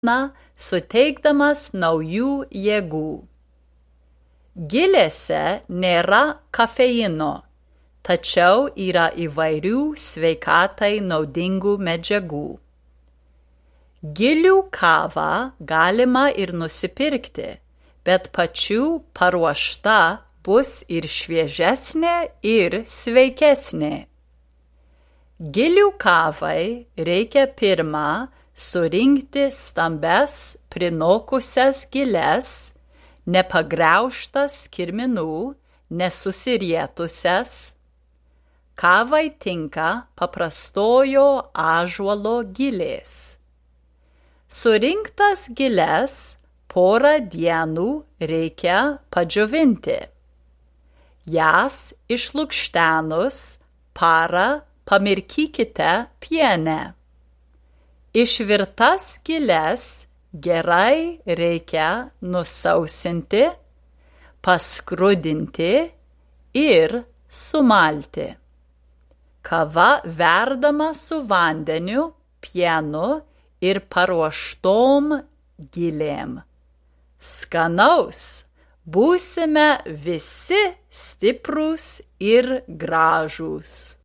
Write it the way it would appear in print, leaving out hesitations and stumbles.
suteikdamas naujų jėgų. Gilėse nėra kafeino, tačiau yra įvairių sveikatai naudingų medžiagų. Gilių kavą galima ir nusipirkti, bet pačių paruošta bus ir šviežesnė, ir sveikesnė. Gilių kavai reikia pirma surinkti stambes prinokusias giles, nepagriaužtas kirminų, nesusirietusias. Kavai tinka paprastojo ąžuolo gilės. Surinktas giles porą dienų reikia padžiovinti. Jas išlukštenus parą pamirkykite piene. Išvirtas giles gerai reikia nusausinti, paskrudinti ir sumalti. Kava verdama su vandeniu, pienu ir paruoštom gilėm. Skanaus, būsime visi stiprūs ir gražūs.